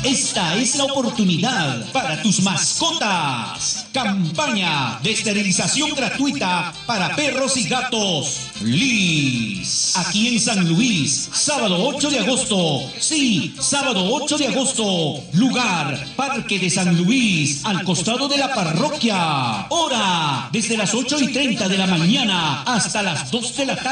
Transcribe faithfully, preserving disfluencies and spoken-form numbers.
esta es la oportunidad para tus mascotas. Campaña de esterilización gratuita para perros y gatos. Liz. Aquí en San Luis, sábado ocho de agosto. Sí, sábado ocho de agosto. Lugar, Parque de San Luis, al costado de la parroquia. Hora, desde las ocho y treinta de la mañana hasta las dos de la tarde.